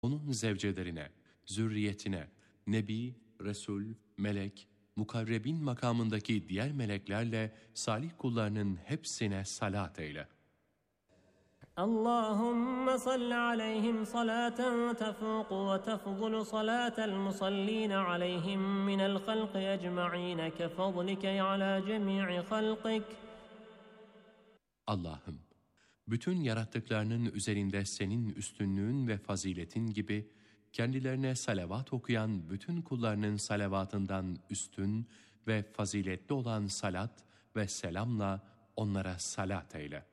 onun zevcelerine, zürriyetine, nebi, resul, melek, mukarrebin makamındaki diğer meleklerle salih kullarının hepsine salat eyle. اللهم صل عليهم صلاة تفوق وتفضل صلاة المصلين عليهم من الخلق أجمعين كفضلك على جميع خلقك. Allah'ım, bütün yarattıklarının üzerinde senin üstünlüğün ve faziletin gibi kendilerine salavat okuyan bütün kullarının salavatından üstün ve faziletli olan salat ve selamla onlara salat eyle.